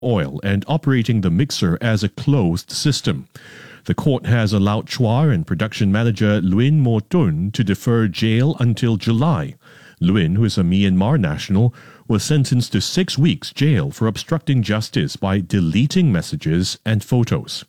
oil and operating the mixer as a closed system. The court has allowed Chua and production manager Luin Mo Tun to defer jail until July. Luin, who is a Myanmar national, was sentenced to 6 weeks jail for obstructing justice by deleting messages and photos.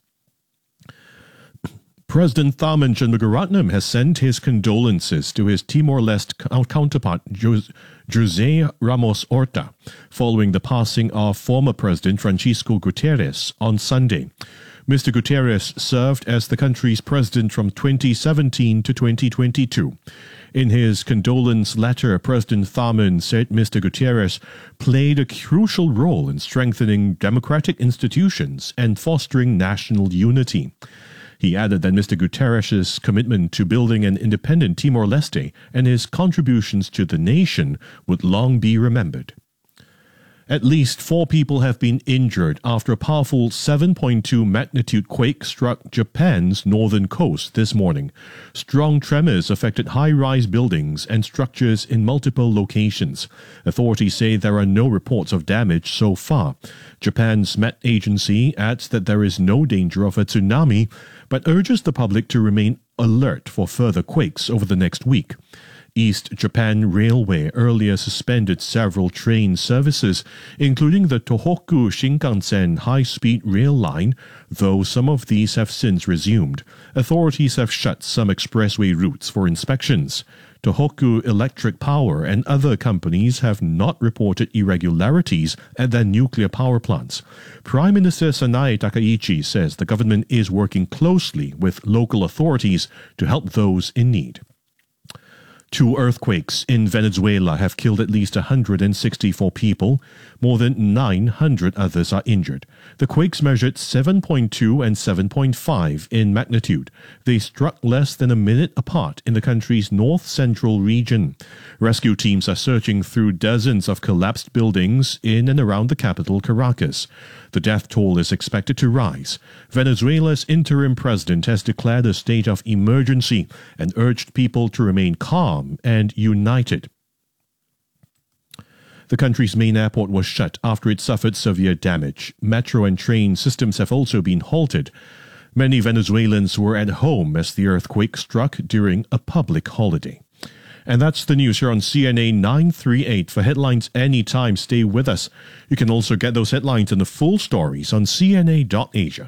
President Tharman Shanmugaratnam has sent his condolences to his Timor-Leste counterpart José Ramos Horta following the passing of former President Francisco Guterres on Sunday. Mr. Guterres served as the country's president from 2017 to 2022. In his condolence letter, President Tharman said Mr. Guterres played a crucial role in strengthening democratic institutions and fostering national unity. He added that Mr. Guterres' commitment to building an independent Timor-Leste and his contributions to the nation would long be remembered. At least 4 people have been injured after a powerful 7.2 magnitude quake struck Japan's northern coast this morning. Strong tremors affected high-rise buildings and structures in multiple locations. Authorities say there are no reports of damage so far. Japan's Met Agency adds that there is no danger of a tsunami, but urges the public to remain alert for further quakes over the next week. East Japan Railway earlier suspended several train services, including the Tohoku Shinkansen high-speed rail line, though some of these have since resumed. Authorities have shut some expressway routes for inspections. Tohoku Electric Power and other companies have not reported irregularities at their nuclear power plants. Prime Minister Sanae Takaichi says the government is working closely with local authorities to help those in need. 2 earthquakes in Venezuela have killed at least 164 people. More than 900 others are injured. The quakes measured 7.2 and 7.5 in magnitude. They struck less than a minute apart in the country's north-central region. Rescue teams are searching through dozens of collapsed buildings in and around the capital, Caracas. The death toll is expected to rise. Venezuela's interim president has declared a state of emergency and urged people to remain calm and united. The country's main airport was shut after it suffered severe damage. Metro and train systems have also been halted. Many Venezuelans were at home as the earthquake struck during a public holiday. And that's the news here on CNA 938. For headlines anytime, stay with us. You can also get those headlines and the full stories on cna.asia.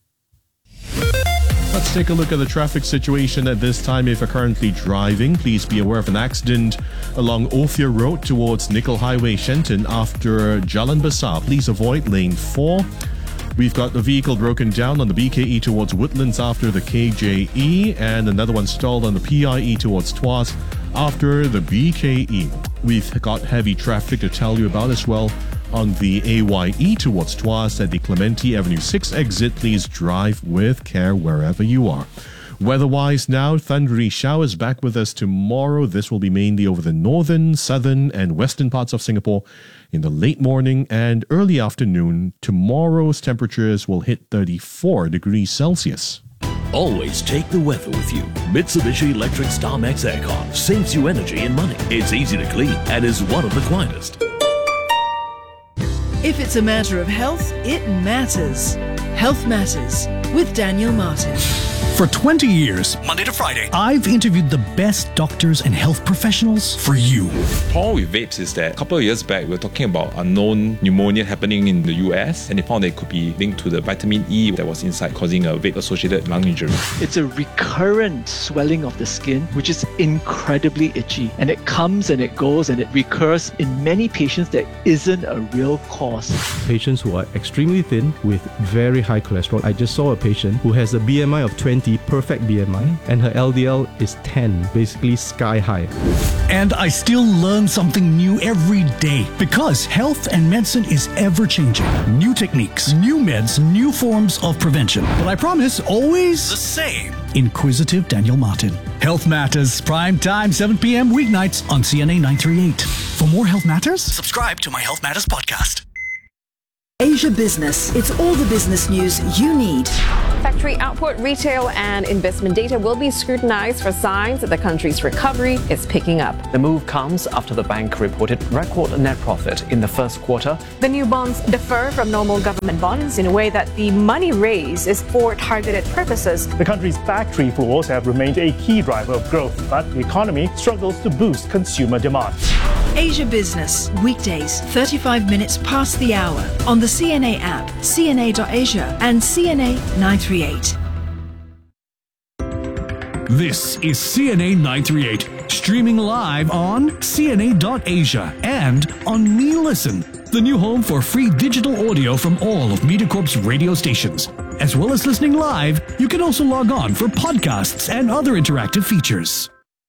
Let's take a look at the traffic situation at this time. If you're currently driving, please be aware of an accident along Ophir Road towards Nickel Highway, Shenton after Jalan Besar. Please avoid lane 4. We've got the vehicle broken down on the BKE towards Woodlands after the KJE, and another one stalled on the PIE towards Tuas after the BKE. We've got heavy traffic to tell you about as well on the AYE towards Tuas at the Clementi Avenue 6 exit. Please drive with care wherever you are. Weather-wise now, thundery showers back with us tomorrow. This will be mainly over the northern, southern and western parts of Singapore in the late morning and early afternoon. Tomorrow's temperatures will hit 34 degrees Celsius. Always take the weather with you. Mitsubishi Electric StarMax Aircon saves you energy and money. It's easy to clean and is one of the quietest. If it's a matter of health, it matters. Health Matters with Daniel Martin. For 20 years, Monday to Friday, I've interviewed the best doctors and health professionals for you. The problem with vapes is that a couple of years back, we were talking about unknown pneumonia happening in the US, and they found that it could be linked to the vitamin E that was inside, causing a vape-associated lung injury. It's a recurrent swelling of the skin, which is incredibly itchy, and it comes and it goes and it recurs in many patients that isn't a real cause. Patients who are extremely thin with very high cholesterol. I just saw a patient who has a BMI of 20, perfect BMI, and her LDL is 10, basically sky high. And I still learn something new every day because health and medicine is ever changing. New techniques, new meds, new forms of prevention. But I promise, always the same. Inquisitive Daniel Martin. Health Matters, prime time, 7 p.m. weeknights on CNA 938. For more Health Matters, subscribe to my Health Matters podcast. Asia Business. It's all the business news you need. Factory output, retail, and investment data will be scrutinized for signs that the country's recovery is picking up. The move comes after the bank reported record net profit in the first quarter. The new bonds differ from normal government bonds in a way that the money raised is for targeted purposes. The country's factory floors have remained a key driver of growth, but the economy struggles to boost consumer demand. Asia Business, weekdays, 35 minutes past the hour, on the CNA app, cna.asia, and CNA 938. This is CNA 938, streaming live on CNA.Asia and on MeListen, the new home for free digital audio from all of MediaCorp's radio stations. As well as listening live, you can also log on for podcasts and other interactive features.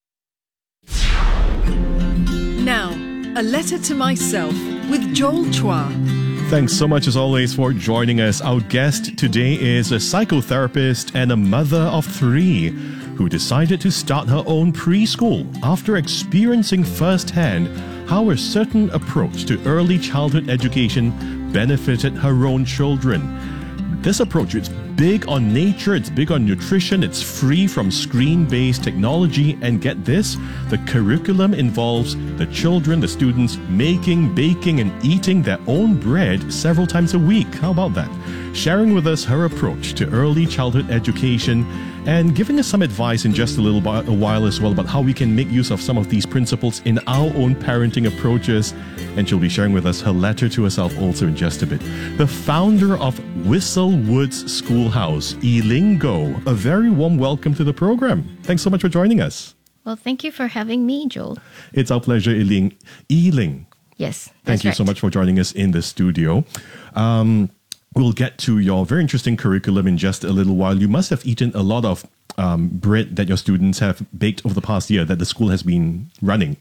Now, a letter to myself with Joel Chua. Thanks so much as always for joining us. Our guest today is a psychotherapist and a mother of 3 who decided to start her own preschool after experiencing firsthand how a certain approach to early childhood education benefited her own children. This approach is big on nature, it's big on nutrition, it's free from screen-based technology, and get this, the curriculum involves the children, the students, making, baking, and eating their own bread several times a week. How about that? Sharing with us her approach to early childhood education and giving us some advice in just a while as well about how we can make use of some of these principles in our own parenting approaches. And she'll be sharing with us her letter to herself also in just a bit. The founder of Whistle Woods Schoolhouse, Yi-Ling Goh. A very warm welcome to the program. Thanks so much for joining us. Well, thank you for having me, Joel. It's our pleasure, Yi-Ling. Yi-Ling. Yes, thank you so much for joining us in the studio. We'll get to your very interesting curriculum in just a little while. You must have eaten a lot of bread that your students have baked over the past year that the school has been running.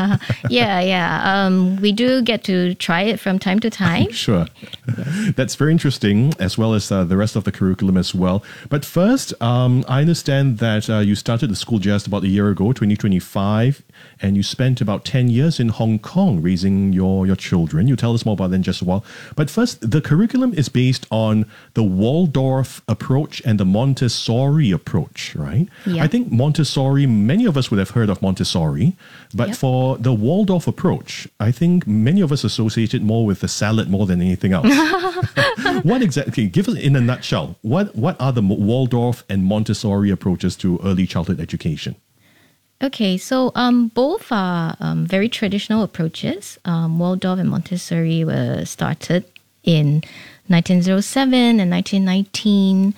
Yeah. We do get to try it from time to time. Sure. That's very interesting, as well as the rest of the curriculum as well. But first, I understand that you started the school just about a year ago, 2025, and you spent about 10 years in Hong Kong raising your children. You tell us more about that in just a while. But first, the curriculum is based on the Waldorf approach and the Montessori approach, right? Yeah. I think Montessori, many of us would have heard of Montessori, but for the Waldorf approach, I think many of us associate it more with the salad more than anything else. What exactly, give us in a nutshell, what are the Waldorf and Montessori approaches to early childhood education? Okay, so both are very traditional approaches. Waldorf and Montessori were started in 1907 and 1919.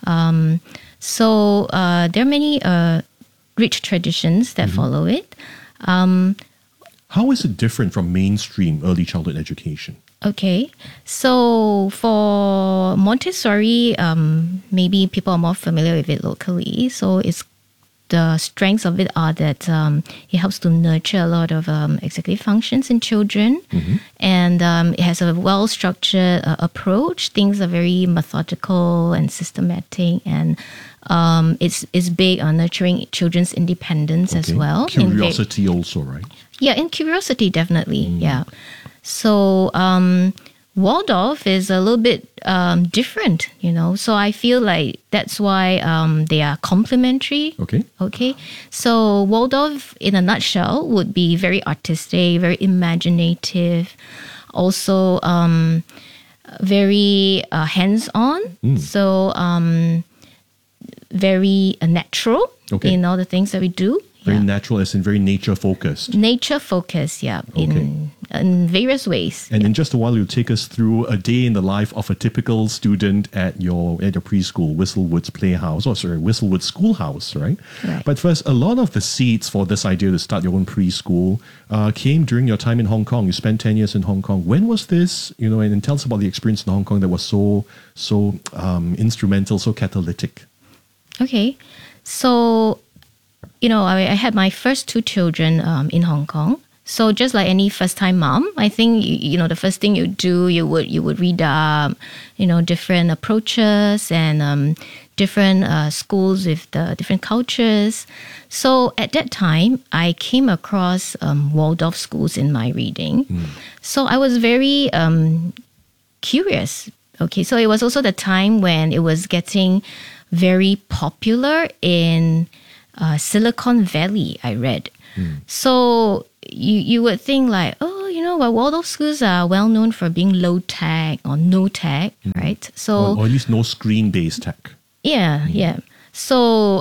So there are many rich traditions that follow it. How is it different from mainstream early childhood education? Okay, so for Montessori, maybe people are more familiar with it locally. So the strengths of it are that it helps to nurture a lot of executive functions in children. And it has a well-structured approach. Things are very methodical and systematic, and it's big on nurturing children's independence as well. Curiosity also, right? Yeah, and curiosity, definitely. Yeah. So Waldorf is a little bit different, So I feel like that's why they are complementary. Okay. So Waldorf, in a nutshell, would be very artistic, very imaginative, also very hands-on. So very natural in all the things that we do. Very natural, as in very nature-focused. Nature-focused, in various ways. And in just a while, you'll take us through a day in the life of a typical student at your preschool, Whistlewoods Whistlewoods Schoolhouse, right? But first, a lot of the seeds for this idea to start your own preschool came during your time in Hong Kong. You spent 10 years in Hong Kong. When was this? And tell us about the experience in Hong Kong that was so instrumental, so catalytic. Okay, so I had my first 2 children in Hong Kong. So just like any first-time mom, I think the first thing you do, you would read different approaches and different schools with the different cultures. So at that time, I came across Waldorf schools in my reading. So I was very curious. Okay, so it was also the time when it was getting very popular in Silicon Valley, I read. So you would think like, oh, you know, well, Waldorf schools are well known for being low tech or no tech, right? So or at least no screen-based tech. Yeah. So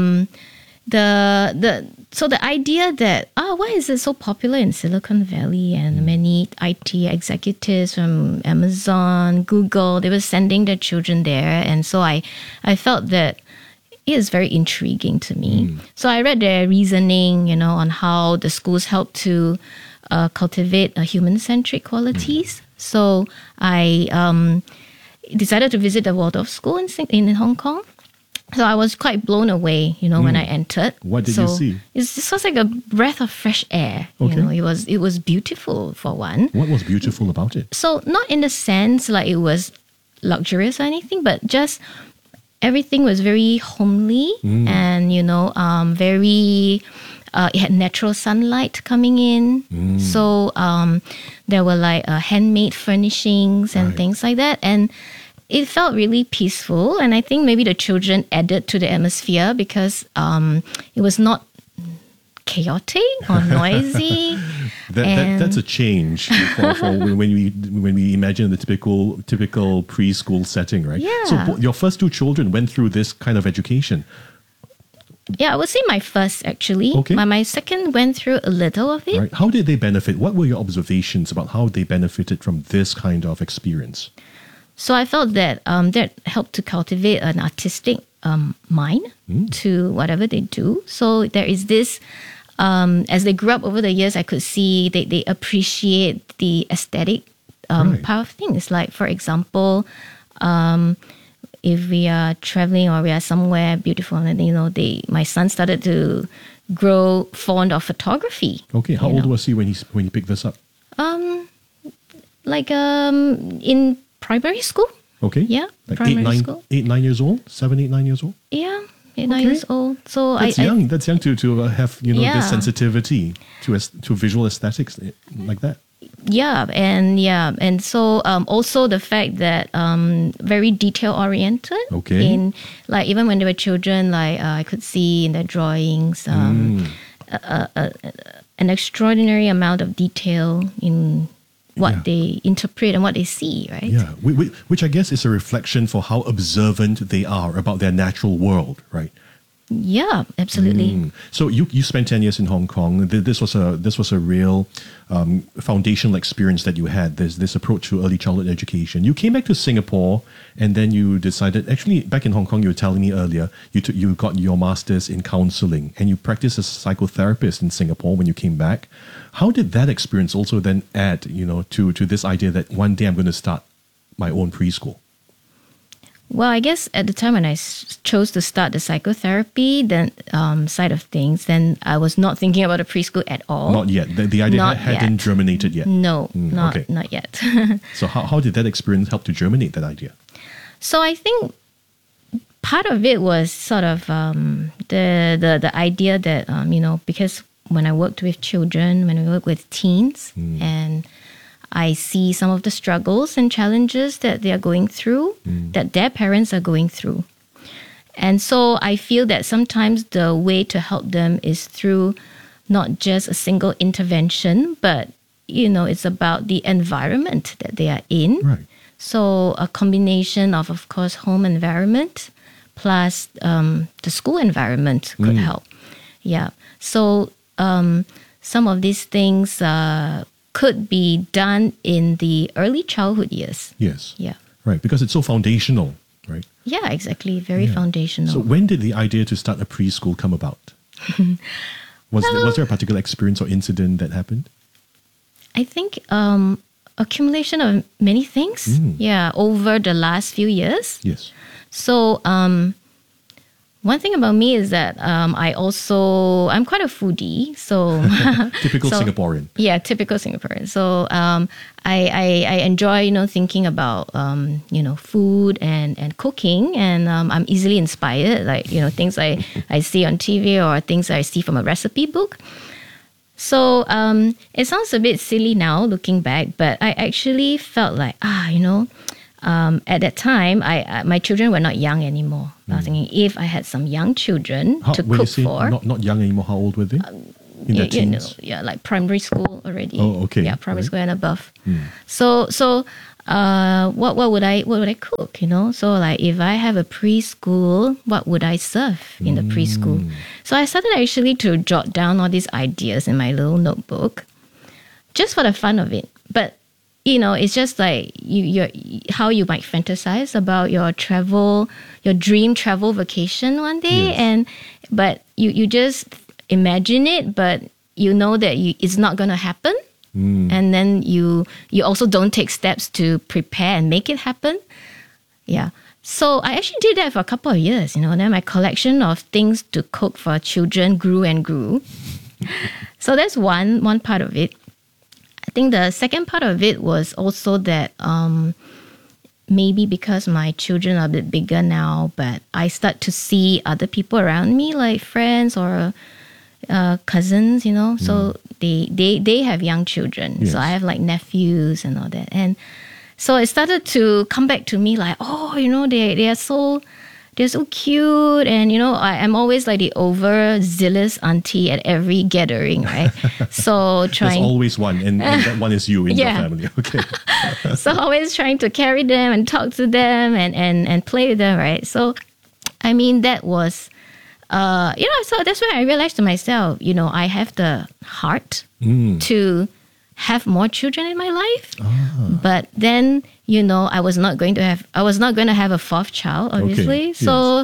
the idea that why is it so popular in Silicon Valley, and many IT executives from Amazon, Google, they were sending their children there, and so I felt that it is very intriguing to me. So I read their reasoning, you know, on how the schools help to cultivate human-centric qualities. So I decided to visit the Waldorf school in Hong Kong. So I was quite blown away, you know, when I entered. What did you see? It was like a breath of fresh air. Okay. You know, it was beautiful for one. What was beautiful about it? So not in the sense like it was luxurious or anything, but just everything was very homely and, you know, very... it had natural sunlight coming in. So there were like handmade furnishings and things like that. And it felt really peaceful. And I think maybe the children added to the atmosphere because it was not chaotic or noisy. That's a change for when we imagine the typical preschool setting, right? Yeah. So your first two children went through this kind of education. Yeah, I would say my first actually. Okay. My second went through a little of it. Right. How did they benefit? What were your observations about how they benefited from this kind of experience? So I felt that that helped to cultivate an artistic mind to whatever they do. So there is this, as they grew up over the years, I could see they appreciate the aesthetic part of things. Like, for example, if we are traveling or we are somewhere beautiful, and you know, my son started to grow fond of photography. Okay, how old was he when he picked this up? In primary school. Okay. Yeah, like primary school. 9 years old? 7, 8, 9 years old? Yeah, 8, 9 years old. So that's young. That's young to have this sensitivity to visual aesthetics like that. And so also the fact that very detail oriented. Okay. In like even when they were children, like I could see in their drawings an extraordinary amount of detail in what they interpret and what they see, right? Yeah, which I guess is a reflection for how observant they are about their natural world, right? Yeah, absolutely. So you spent 10 years in Hong Kong. This was a real foundational experience that you had. There's this approach to early childhood education. You came back to Singapore, and then you decided. Actually, back in Hong Kong, you were telling me earlier you got your master's in counselling, and you practiced as a psychotherapist in Singapore when you came back. How did that experience also then add, to this idea that one day I'm going to start my own preschool? Well, I guess at the time when I chose to start the psychotherapy side of things, then I was not thinking about a preschool at all. Not yet. The idea hadn't germinated yet. No, not yet. So how did that experience help to germinate that idea? So I think part of it was sort of the idea that because when I worked with children, when I work with teens, and I see some of the struggles and challenges that they are going through, that their parents are going through. And so I feel that sometimes the way to help them is through not just a single intervention, but, it's about the environment that they are in. Right. So a combination of course, home environment plus the school environment could help. Yeah. So some of these things could be done in the early childhood years. Yes. Yeah. Right, because it's so foundational, right? Yeah, exactly. Very foundational. So when did the idea to start a preschool come about? Was there a particular experience or incident that happened? I think accumulation of many things. Yeah, over the last few years. Yes. So one thing about me is that I'm quite a foodie. So typical Singaporean. Yeah, typical Singaporean. So I enjoy thinking about food and cooking, and I'm easily inspired, like things I see on TV or things I see from a recipe book. So it sounds a bit silly now looking back, but I actually felt like, at that time, my children were not young anymore. I was thinking, if I had some young children to when cook you say for. not young anymore, how old were they? In their teens? Like primary school already. Oh, okay. Yeah, primary school and above. So what would I cook? So like if I have a preschool, what would I serve in the preschool? So I started actually to jot down all these ideas in my little notebook, just for the fun of it. But it's just like how you might fantasize about your dream travel vacation one day, but you just imagine it, but you know that it's not going to happen. And then you also don't take steps to prepare and make it happen. Yeah. So I actually did that for a couple of years, then my collection of things to cook for children grew and grew. So that's one part of it. I think the second part of it was also that maybe because my children are a bit bigger now, but I start to see other people around me, like friends or cousins, so they have young children. Yes. So I have like nephews and all that. And so it started to come back to me like, they're so cute. And, I'm always like the overzealous auntie at every gathering, right? So There's always one, and that one is you in your family. Okay. So always trying to carry them and talk to them and play with them, right? So, I mean, that was... so that's when I realized to myself, I have the heart to have more children in my life. But then, I was not going to have a fourth child, obviously. Okay. So,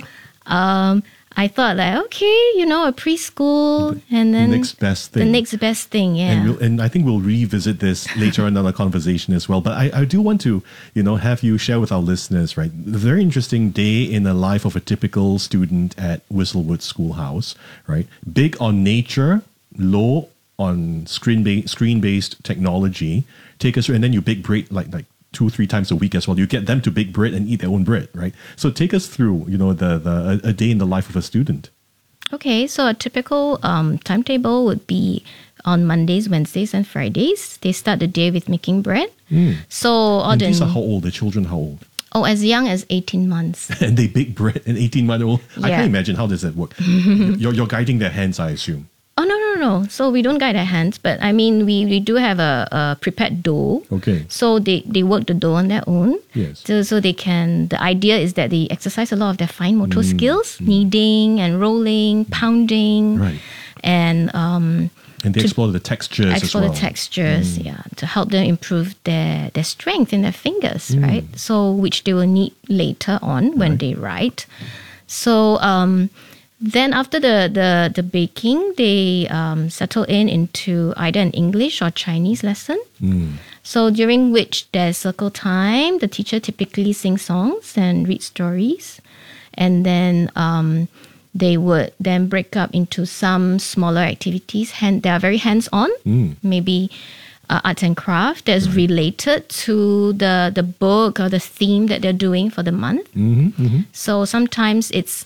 I thought like, okay, a preschool and then the next best thing. Yeah. And I think we'll revisit this later in our conversation as well. But I do want to, have you share with our listeners, right? A very interesting day in the life of a typical student at Whistlewood Schoolhouse, right? Big on nature, low on screen-based technology. Take us through, and then you bake bread like 2-3 times a week as well. You get them to bake bread and eat their own bread, right? So take us through, a day in the life of a student. Okay, so a typical timetable would be on Mondays, Wednesdays, and Fridays. They start the day with making bread. So these are how old? The children how old? Oh, as young as 18 months. And they bake bread in 18-month-old? Yeah. I can't imagine how does that work. You're guiding their hands, I assume. Oh, no. So we don't guide our hands, but I mean, we do have a prepared dough. Okay. So they work the dough on their own. Yes. So they can, the idea is that they exercise a lot of their fine motor skills, kneading and rolling, pounding. Right. And they explore the textures as well. Explore the textures, to help them improve their strength in their fingers, right? So, which they will need later on when they write. So, then after the baking, they settle into either an English or Chinese lesson. So during which there's circle time, the teacher typically sings songs and read stories. And then they would then break up into some smaller activities. They are very hands-on, maybe arts and craft that's related to the book or the theme that they're doing for the month. So sometimes it's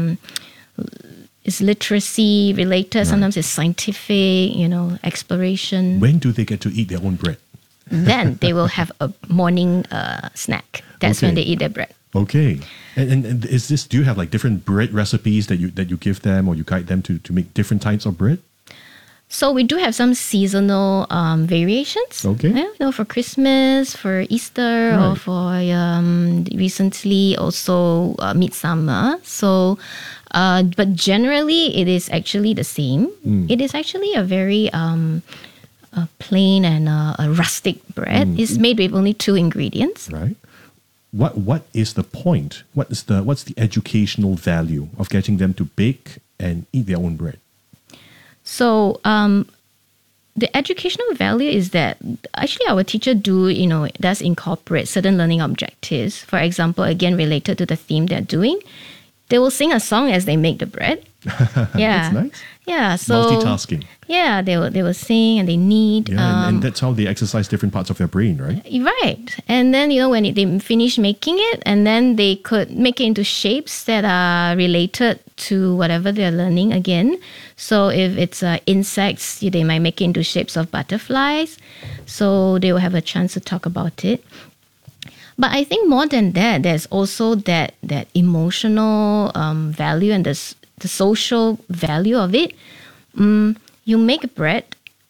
literacy related, sometimes it's scientific, exploration. When do they get to eat their own bread? Then they will have a morning snack. That's when they eat their bread. Okay. And is this, do you have like different bread recipes that you give them or you guide them to make different types of bread? So we do have some seasonal variations. Okay. For Christmas, for Easter, or for recently also Midsummer. So, but generally it is actually the same. It is actually a very plain and a rustic bread. It's made with only 2 ingredients. Right. What is the point? What's the educational value of getting them to bake and eat their own bread? So the educational value is that actually our teacher does incorporate certain learning objectives. For example, again, related to the theme they're doing, they will sing a song as they make the bread. Yeah. That's nice. Yeah. So multitasking. Yeah, they will sing and they knead. Yeah, and that's how they exercise different parts of their brain, right? Right. And then, when they finish making it, and then they could make it into shapes that are related to whatever they're learning again. So if it's insects, they might make it into shapes of butterflies. So they will have a chance to talk about it. But I think more than that, there's also that emotional value and the social value of it. You make bread.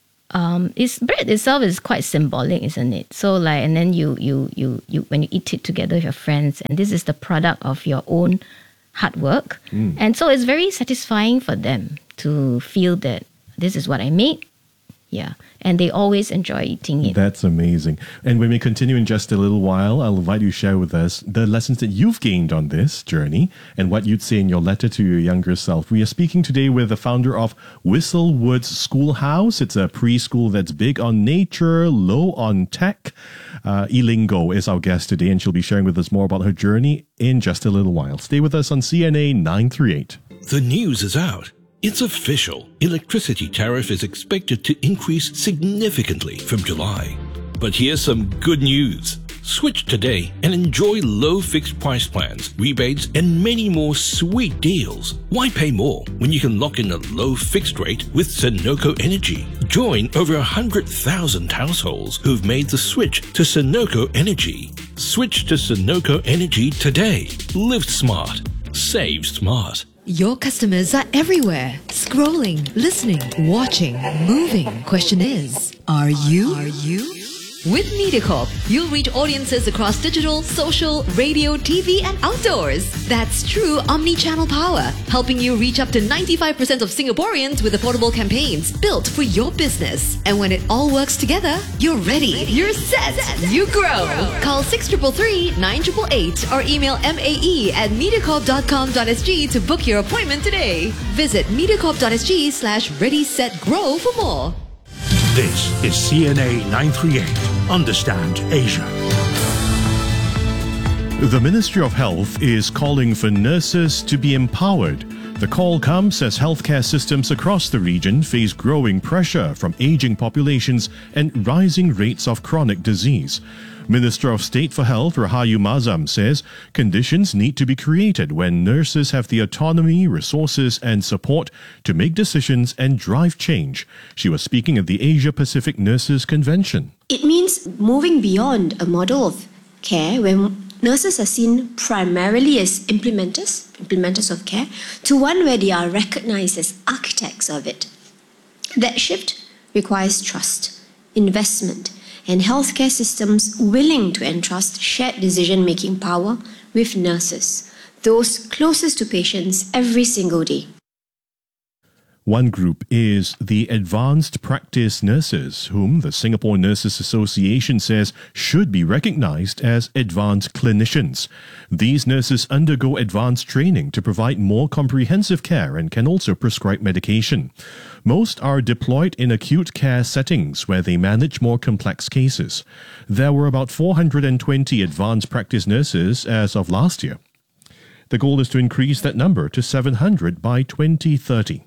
Bread itself is quite symbolic, isn't it? So and then you when you eat it together with your friends, and this is the product of your own hard work, and so it's very satisfying for them to feel that this is what I made. Yeah, and they always enjoy eating it. That's amazing. And when we continue in just a little while, I'll invite you to share with us the lessons that you've gained on this journey and what you'd say in your letter to your younger self. We are speaking today with the founder of Whistlewood Schoolhouse. It's a preschool that's big on nature, low on tech. Eileen Goh is our guest today, and she'll be sharing with us more about her journey in just a little while. Stay with us on CNA 938. The news is out. It's official. Electricity tariff is expected to increase significantly from July. But here's some good news. Switch today and enjoy low fixed price plans, rebates, and many more sweet deals. Why pay more when you can lock in a low fixed rate with Sunoco Energy? Join over 100,000 households who've made the switch to Sunoco Energy. Switch to Sunoco Energy today. Live smart. Save smart. Your customers are everywhere. Scrolling, listening, watching, moving. Question is, are you? With MediaCorp, you'll reach audiences across digital, social, radio, TV, and outdoors. That's true omni-channel power, helping you reach up to 95% of Singaporeans with affordable campaigns built for your business. And when it all works together, you're ready. You're set. You grow. Call 6333-9888 or email mae@mediacorp.com.sg to book your appointment today. Visit mediacorp.sg/ready-set-grow for more. This is CNA 938. Understand Asia. The Ministry of Health is calling for nurses to be empowered. The call comes as healthcare systems across the region face growing pressure from aging populations and rising rates of chronic disease. Minister of State for Health Rahayu Mazam says conditions need to be created when nurses have the autonomy, resources and support to make decisions and drive change. She was speaking at the Asia Pacific Nurses Convention. It means moving beyond a model of care where nurses are seen primarily as implementers of care, to one where they are recognized as architects of it. That shift requires trust, investment, and healthcare systems willing to entrust shared decision-making power with nurses, those closest to patients every single day. One group is the advanced practice nurses, whom the Singapore Nurses Association says should be recognized as advanced clinicians. These nurses undergo advanced training to provide more comprehensive care and can also prescribe medication. Most are deployed in acute care settings where they manage more complex cases. There were about 420 advanced practice nurses as of last year. The goal is to increase that number to 700 by 2030.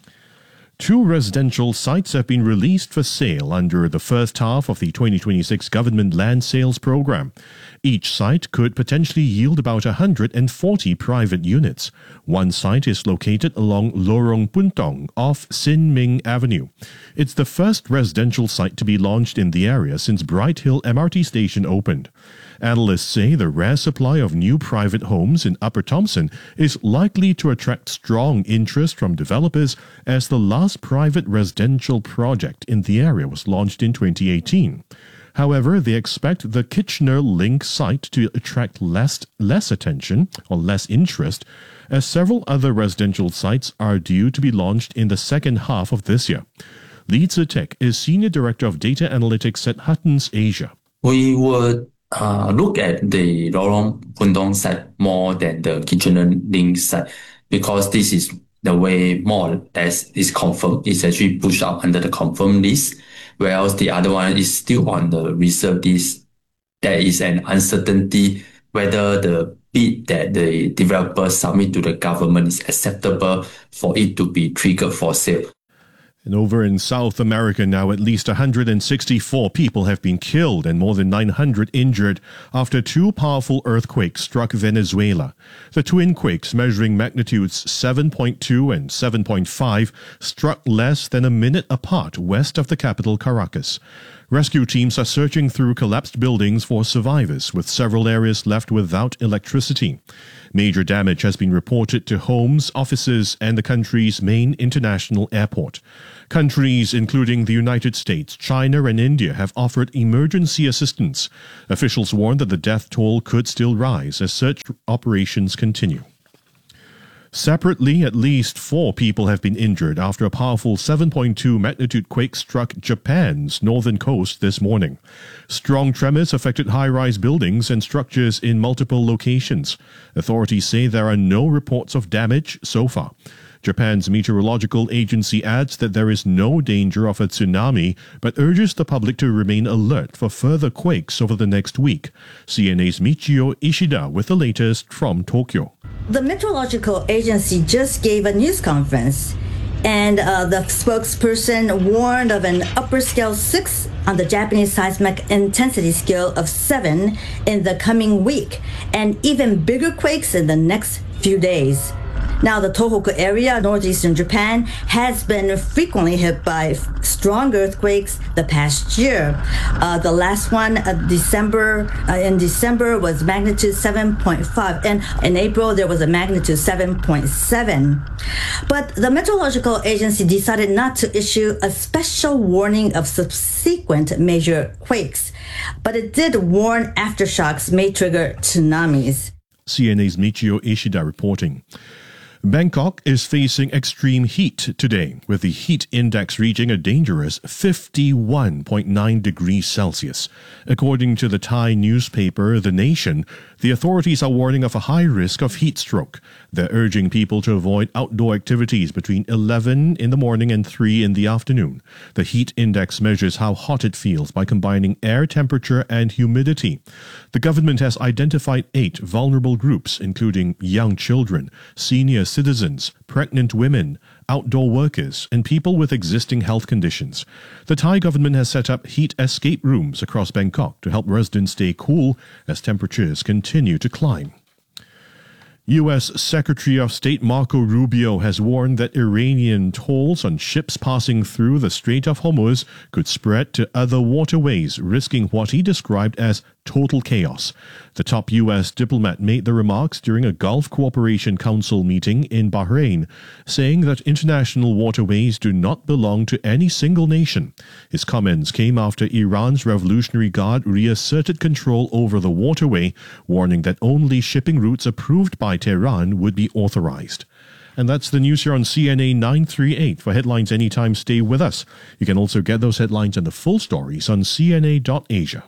2 residential sites have been released for sale under the first half of the 2026 government land sales program. Each site could potentially yield about 140 private units. One site is located along Lorong Puntong off Sin Ming Avenue. It's the first residential site to be launched in the area since Bright Hill MRT station opened. Analysts say the rare supply of new private homes in Upper Thomson is likely to attract strong interest from developers as the last private residential project in the area was launched in 2018. However, they expect the Kitchener Link site to attract less attention or less interest, as several other residential sites are due to be launched in the second half of this year. Lee Tse-Tek is Senior Director of Data Analytics at Huttons Asia. We would look at the Lorong Puntong site more than the Kitchener Link site because this is the way more or less is confirmed. It's actually pushed out under the confirmed list, whereas the other one is still on the reserve list. There is an uncertainty whether the bid that the developer submit to the government is acceptable for it to be triggered for sale. And over in South America now, at least 164 people have been killed and more than 900 injured after two powerful earthquakes struck Venezuela. The twin quakes, measuring magnitudes 7.2 and 7.5, struck less than a minute apart west of the capital, Caracas. Rescue teams are searching through collapsed buildings for survivors, with several areas left without electricity. Major damage has been reported to homes, offices, and the country's main international airport. Countries including the United States, China, and India have offered emergency assistance. Officials warn that the death toll could still rise as search operations continue. Separately, at least 4 people have been injured after a powerful 7.2 magnitude quake struck Japan's northern coast this morning. Strong tremors affected high-rise buildings and structures in multiple locations. Authorities say there are no reports of damage so far. Japan's meteorological agency adds that there is no danger of a tsunami, but urges the public to remain alert for further quakes over the next week. CNA's Michio Ishida with the latest from Tokyo. The meteorological agency just gave a news conference, and the spokesperson warned of an upper scale 6 on the Japanese seismic intensity scale of 7 in the coming week, and even bigger quakes in the next few days. Now, the Tohoku area, northeastern Japan, has been frequently hit by strong earthquakes the past year. The last one, in December, was magnitude 7.5, and in April there was a magnitude 7.7. But the meteorological agency decided not to issue a special warning of subsequent major quakes, but it did warn aftershocks may trigger tsunamis. CNA's Michio Ishida reporting. Bangkok is facing extreme heat today, with the heat index reaching a dangerous 51.9 degrees Celsius. According to the Thai newspaper The Nation, the authorities are warning of a high risk of heat stroke. They're urging people to avoid outdoor activities between 11 in the morning and 3 in the afternoon. The heat index measures how hot it feels by combining air temperature and humidity. The government has identified 8 vulnerable groups, including young children, senior citizens, pregnant women, outdoor workers, and people with existing health conditions. The Thai government has set up heat escape rooms across Bangkok to help residents stay cool as temperatures continue to climb. U.S. Secretary of State Marco Rubio has warned that Iranian tolls on ships passing through the Strait of Hormuz could spread to other waterways, risking what he described as total chaos. The top U.S. diplomat made the remarks during a Gulf Cooperation Council meeting in Bahrain, saying that international waterways do not belong to any single nation. His comments came after Iran's Revolutionary Guard reasserted control over the waterway, warning that only shipping routes approved by Tehran would be authorized. And that's the news here on CNA 938. For headlines anytime, stay with us. You can also get those headlines and the full stories on cna.asia.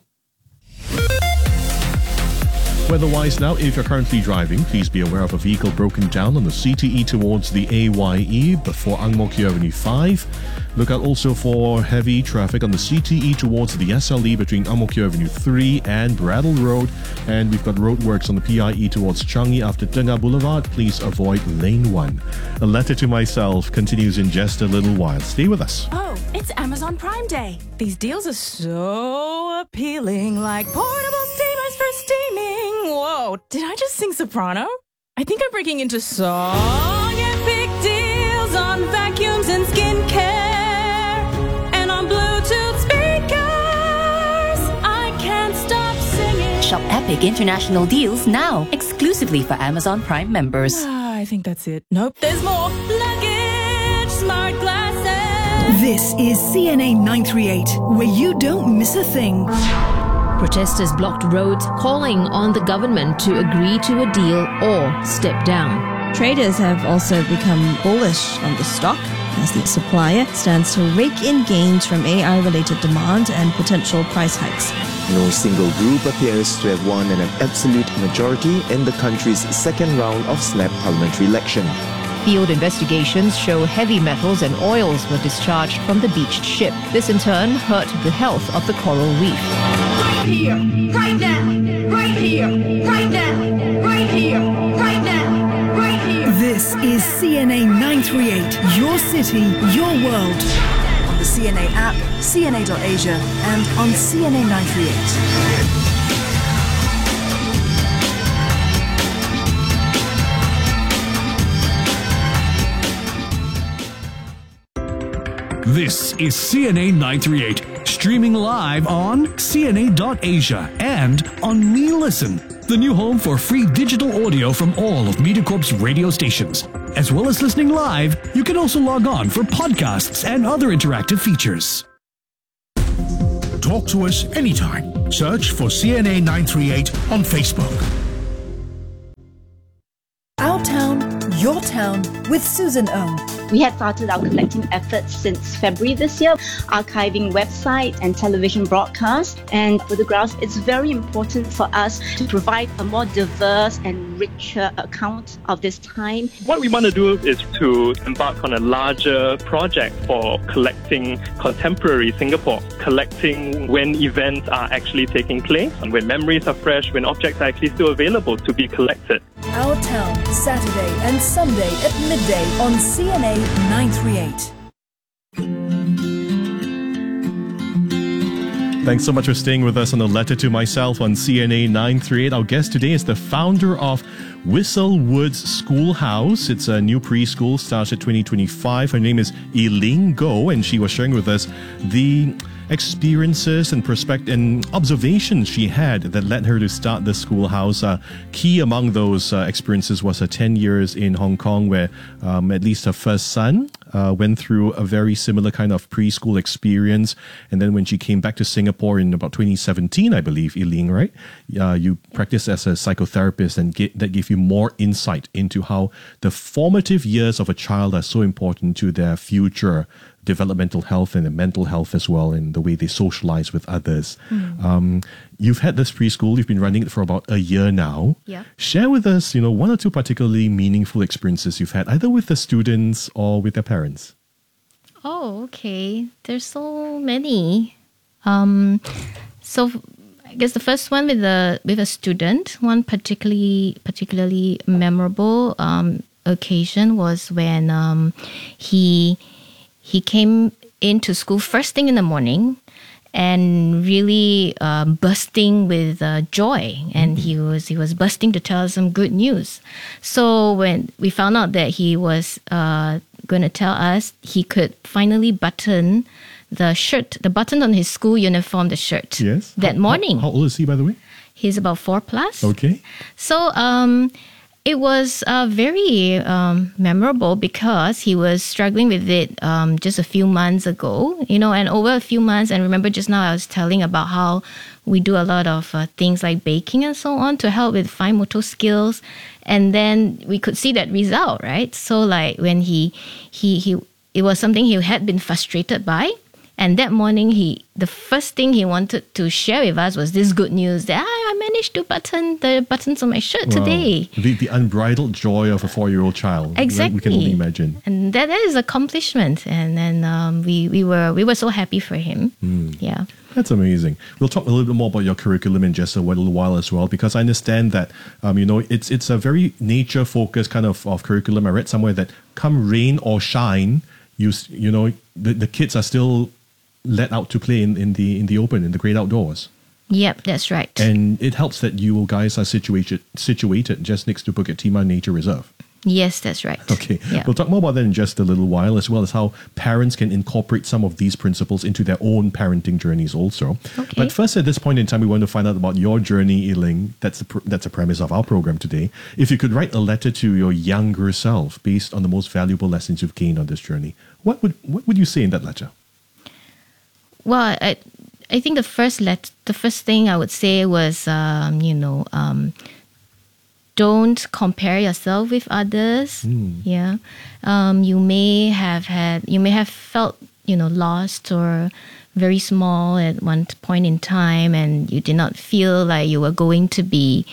Weather-wise now, if you're currently driving, please be aware of a vehicle broken down on the CTE towards the AYE before Ang Mo Kio Avenue 5. Look out also for heavy traffic on the CTE towards the SLE between Ang Mo Kio Avenue 3 and Bradle Road. And we've got roadworks on the PIE towards Changi after Tengah Boulevard. Please avoid lane 1. A letter to myself continues in just a little while. Stay with us. Oh, it's Amazon Prime Day. These deals are so appealing, like portable steamers for steaming. Whoa, did I just sing soprano? I think I'm breaking into song and big deals on vacuums and skincare and on Bluetooth speakers. I can't stop singing. Shop epic international deals now, exclusively for Amazon Prime members. I think that's it. Nope, there's more. Luggage, smart glasses. This is CNA 938, where you don't miss a thing. Protesters blocked roads, calling on the government to agree to a deal or step down. Traders have also become bullish on the stock as the supplier stands to rake in gains from AI-related demand and potential price hikes. No single group appears to have won an absolute majority in the country's second round of snap parliamentary election. Field investigations show heavy metals and oils were discharged from the beached ship. This in turn hurt the health of the coral reef. Right here, right now, right here, right now, right here, right now, right here. This is CNA 938, your city, your world. On the CNA app, CNA.Asia, and on CNA 938. This is CNA 938, streaming live on CNA.Asia and on Me Listen, the new home for free digital audio from all of MediaCorp's radio stations. As well as listening live, you can also log on for podcasts and other interactive features. Talk to us anytime. Search for CNA 938 on Facebook. Our town, your town, with Susan Ong. We have started our collecting efforts since February this year, archiving website and television broadcasts and photographs. It's very important for us to provide a more diverse and richer account of this time. What we want to do is to embark on a larger project for collecting contemporary Singapore, collecting when events are actually taking place, and when memories are fresh, when objects are actually still available to be collected. Our town, Saturday and Sunday at midday on CNA 938. Thanks so much for staying with us on A Letter to Myself on CNA 938. Our guest today is the founder of Whistlewood Schoolhouse. It's a new preschool, started 2025. Her name is Eileen Goh, and she was sharing with us the experiences and perspective and observations she had that led her to start the schoolhouse. Key among those experiences was her 10 years in Hong Kong, where at least her first son went through a very similar kind of preschool experience. And then when she came back to Singapore in about 2017, I believe, Eileen, right? You practiced as a psychotherapist, and that gave you more insight into how the formative years of a child are so important to their future developmental health and their mental health as well, and the way they socialize with others. You've had this preschool, you've been running it for about a year now. Yeah. Share with us, one or two particularly meaningful experiences you've had, either with the students or with their parents. Oh, okay. There's so many. So I guess the first one with a student, one particularly memorable occasion was when he came into school first thing in the morning and really bursting with joy, and he was bursting to tell us some good news. So when we found out that he was going to tell us he could finally button the button on his school uniform, the shirt. Yes. That morning. How old is he, by the way? He's about 4+. Okay. So it was very memorable because he was struggling with it just a few months ago, and over a few months. And remember just now I was telling about how we do a lot of things like baking and so on to help with fine motor skills. And then we could see that result, right? So like when he it was something he had been frustrated by. And that morning, the first thing he wanted to share with us was this good news that I managed to button the buttons on my shirt today. The unbridled joy of a 4-year-old child. Exactly. We can only imagine. And that is accomplishment. And then we were so happy for him. Yeah. That's amazing. We'll talk a little bit more about your curriculum in just a little while as well, because I understand that, it's a very nature-focused kind of curriculum. I read somewhere that come rain or shine, the kids are still let out to play in the open, in the great outdoors. Yep, that's right. And it helps that you guys are situated just next to Bukit Timah Nature Reserve. Yes, that's right. Okay. Yeah. We'll talk more about that in just a little while, as well as how parents can incorporate some of these principles into their own parenting journeys also. Okay. But first, at this point in time, we want to find out about your journey, Eileen. That's the premise of our program today. If you could write a letter to your younger self based on the most valuable lessons you've gained on this journey, what would you say in that letter? Well, I think the first thing I would say was, don't compare yourself with others. Yeah, you may have felt lost or very small at one point in time, and you did not feel like you were going to be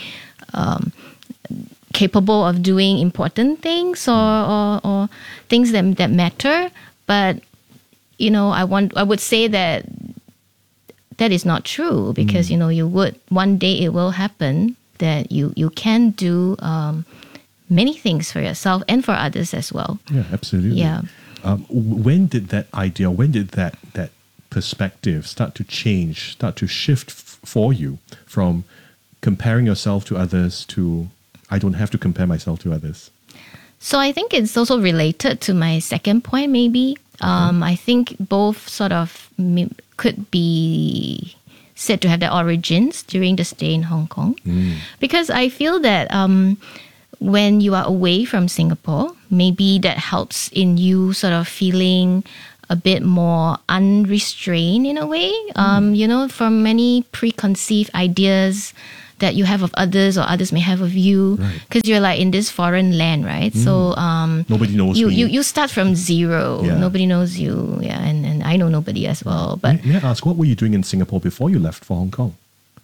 capable of doing important things or things that matter. But I would say that is not true, because one day it will happen that you can do many things for yourself and for others as well. Yeah, absolutely. Yeah. When did that idea, when did that perspective start to change, start to shift for you from comparing yourself to others to I don't have to compare myself to others? So I think it's also related to my second point, maybe. I think both sort of could be said to have their origins during the stay in Hong Kong. Because I feel that when you are away from Singapore, maybe that helps in you sort of feeling a bit more unrestrained in a way, from many preconceived ideas that you have of others or others may have of you, because you're like in this foreign land, right? So nobody knows you. me. You start from zero. Yeah. Nobody knows you. Yeah, and I know nobody as well. But may I ask, what were you doing in Singapore before you left for Hong Kong?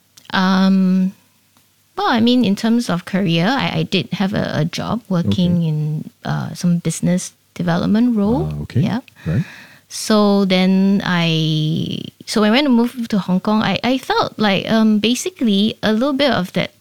well, I mean, in terms of career, I did have a job working in some business development role. Okay. Yeah. Right. So then when I went to move to Hong Kong, I felt like basically a little bit of that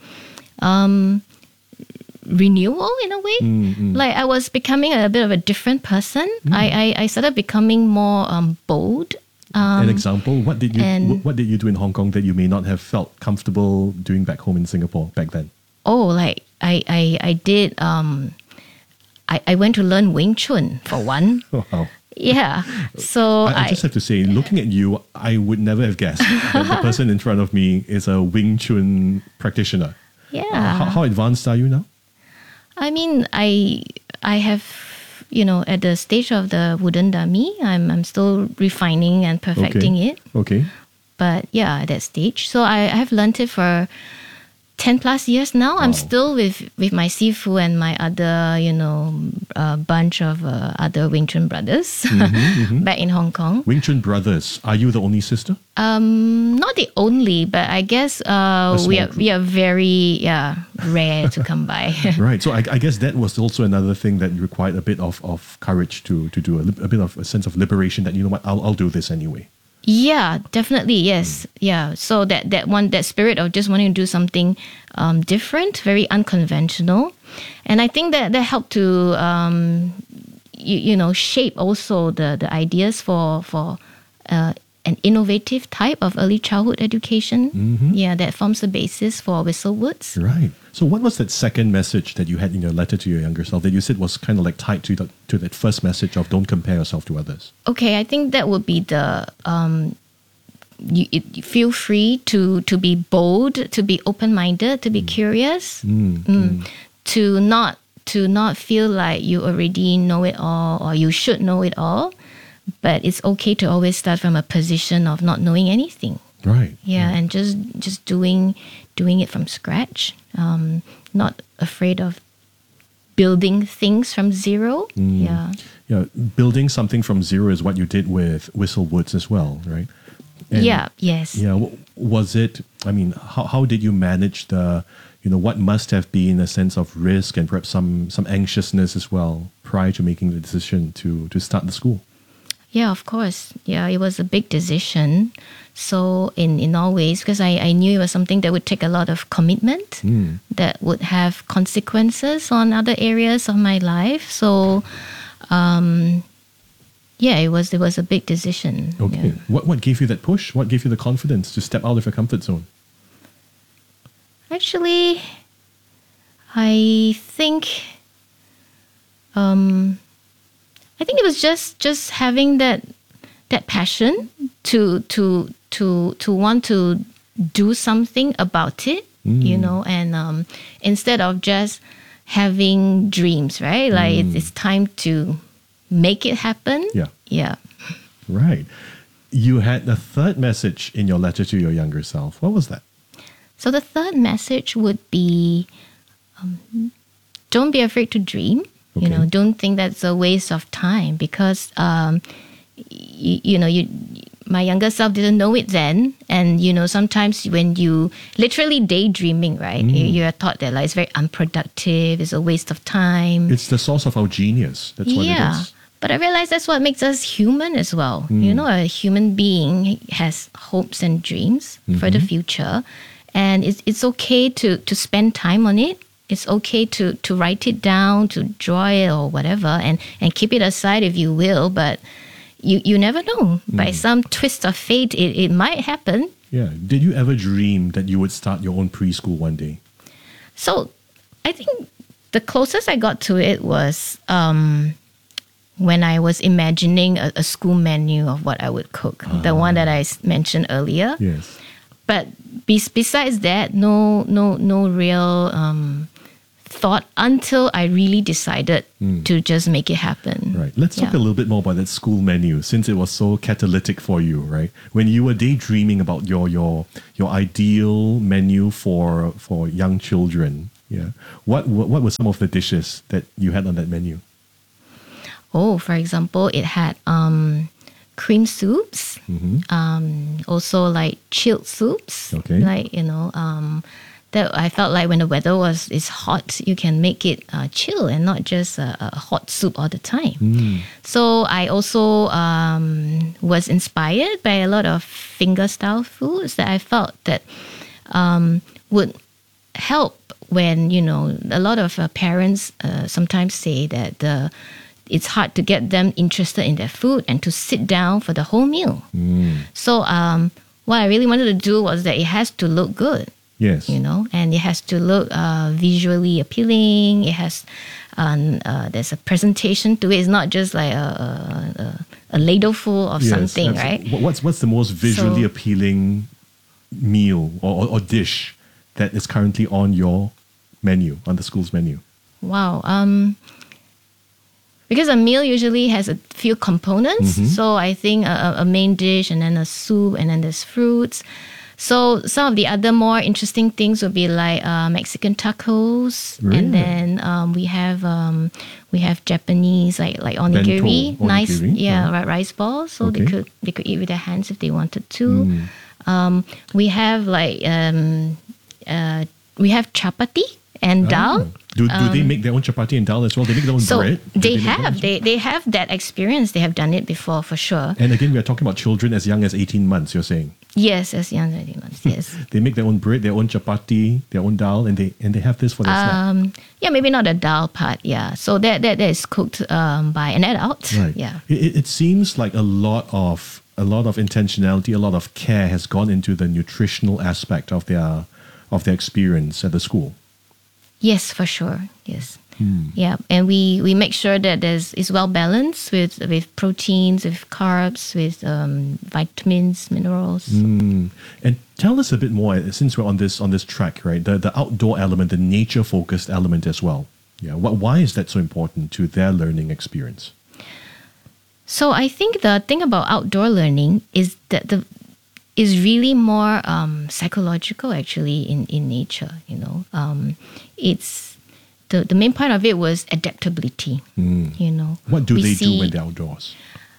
renewal in a way. Like I was becoming a bit of a different person. I started becoming more bold. An example, what did you do in Hong Kong that you may not have felt comfortable doing back home in Singapore back then? Oh, like I did. I went to learn Wing Chun for one. Wow. Yeah. So I just have to say, looking at you, I would never have guessed that the person in front of me is a Wing Chun practitioner. Yeah. How advanced are you now? I mean, I have, at the stage of the wooden dummy, I'm still refining and perfecting it. Okay. But yeah, at that stage. So I have learned it for 10 plus years now. Wow. I'm still with my sifu and my other, bunch of other Wing Chun brothers back in Hong Kong. Wing Chun brothers. Are you the only sister? Not the only, but I guess we are very rare to come by. Right. So I guess that was also another thing that required a bit of courage to do, a bit of a sense of liberation that, you know what, I'll do this anyway. Yeah, definitely. Yes. Yeah. So that spirit of just wanting to do something different, very unconventional. And I think that helped to, shape also the ideas for an innovative type of early childhood education. Yeah, that forms the basis for Whistlewoods. Right. So what was that second message that you had in your letter to your younger self that you said was kind of like tied to that first message of don't compare yourself to others? Okay, I think that would be the you feel free to be bold, to be open-minded, to be curious, to not feel like you already know it all or you should know it all, but it's okay to always start from a position of not knowing anything. Right. Yeah, and just doing it from scratch. Not afraid of building things from zero. Yeah. Yeah, building something from zero is what you did with Whistlewoods as well, right? And yes. Yeah, was it, I mean, how did you manage the, what must have been a sense of risk and perhaps some anxiousness as well prior to making the decision to start the school? Yeah, of course. Yeah, it was a big decision. So in all ways, because I knew it was something that would take a lot of commitment, that would have consequences on other areas of my life. So, it was a big decision. Okay. Yeah. What gave you that push? What gave you the confidence to step out of your comfort zone? Actually, I think it was just having that passion to want to do something about it, and instead of just having dreams, right? Like it's time to make it happen. Yeah. Right. You had the third message in your letter to your younger self. What was that? So the third message would be, don't be afraid to dream. Okay. Don't think that's a waste of time because, my younger self didn't know it then. And, sometimes when you literally daydreaming, right? You are taught that it's very unproductive. It's a waste of time. It's the source of our genius. That's what it is. But I realized that's what makes us human as well. A human being has hopes and dreams for the future. And it's okay to spend time on it. It's okay to write it down, to draw it or whatever, and keep it aside if you will. But you never know. By some twist of fate, it might happen. Yeah. Did you ever dream that you would start your own preschool one day? So I think the closest I got to it was when I was imagining a school menu of what I would cook, the one that I mentioned earlier. Yes. But besides that, no real thought until I really decided to just make it happen. Right. Let's talk a little bit more about that school menu, since it was so catalytic for you, right? When you were daydreaming about your ideal menu for young children, what were some of the dishes that you had on that menu? Oh, for example, it had cream soups, also like chilled soups. Okay. Like, that I felt like when the weather is hot, you can make it chill and not just a hot soup all the time. So I also was inspired by a lot of finger-style foods that I felt that would help when, a lot of parents sometimes say that it's hard to get them interested in their food and to sit down for the whole meal. So what I really wanted to do was that it has to look good. Yes. And it has to look visually appealing. It has, there's a presentation to it. It's not just like a ladle full of something, right? What's the most visually appealing meal or dish that is currently on your menu, on the school's menu? Wow. Because a meal usually has a few components. So I think a main dish and then a soup and then there's fruits. So some of the other more interesting things would be like Mexican tacos, and then we have Japanese like onigiri, Bento, nice, onigiri, rice balls. So they could eat with their hands if they wanted to. We have like we have chapati and dal. Do they make their own chapati and dal as well? They make their own bread? They have that experience. They have done it before for sure. And again, we are talking about children as young as 18 months, you're saying? Yes, as young as 18 months, yes. They make their own bread, their own chapati, their own dal, and they have this for their snack. Yeah, maybe not the dal part, So that is cooked by an adult. Right. Yeah. It seems like a lot of intentionality, a lot of care has gone into the nutritional aspect of their experience at the school. Yes, for sure. Yes. Yeah, and we make sure that it's well balanced with proteins, with carbs, with vitamins, minerals. And tell us a bit more, since we're on this track, right? The outdoor element, the nature focused element as well. Yeah. Why is that so important to their learning experience? So I think the thing about outdoor learning is that is really more psychological actually in nature. It's the main part of it was adaptability. What do they do when they're outdoors?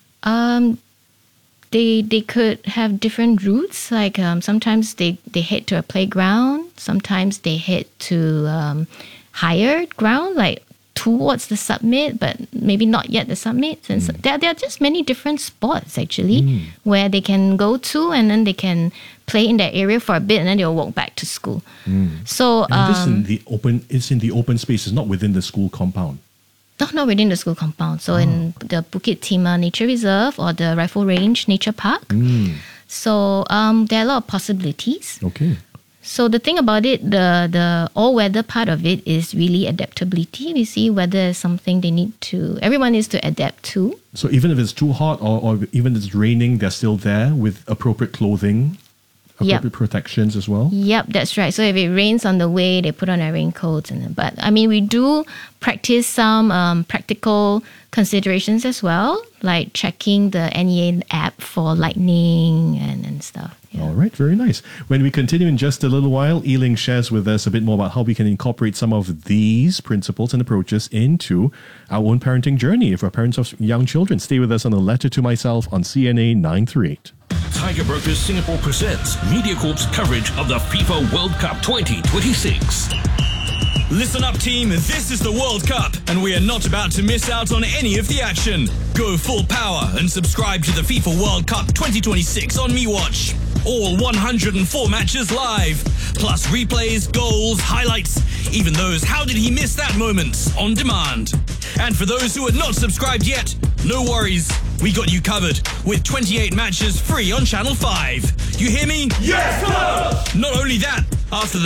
They could have different routes. Like sometimes they head to a playground. Sometimes they head to higher ground, like towards the summit, but maybe not yet the summit. And so there are just many different spots actually where they can go to, and then they can play in that area for a bit, and then they'll walk back to school. So and this it's in the open space. It's not within the school compound. No, not within the school compound. So in the Bukit Timah Nature Reserve or the Rifle Range Nature Park. So there are a lot of possibilities. Okay. So the thing about it, the all-weather part of it is really adaptability. We see whether it's something everyone needs to adapt to. So even if it's too hot or even if it's raining, they're still there with appropriate clothing, appropriate protections as well? Yep, that's right. So if it rains on the way, they put on their raincoats. But I mean, we do practice some practical considerations as well, like checking the NEA app for lightning and stuff. Yeah. All right, very nice. When we continue in just a little while, Yi-Ling shares with us a bit more about how we can incorporate some of these principles and approaches into our own parenting journey if we're parents of young children. Stay with us on A Letter to Myself on CNA 938. Tiger Brokers Singapore presents MediaCorp's coverage of the FIFA World Cup 2026. Listen up, team. This is the World Cup, and we are not about to miss out on any of the action. Go full power and subscribe to the FIFA World Cup 2026 on MeWatch. All 104 matches live, plus replays, goals, highlights, Even those "How did he miss that" moments on demand. And for those who are not subscribed yet, no worries. We got you covered with 28 matches free on Channel 5. You hear me? Yes, sir! Not only that, after the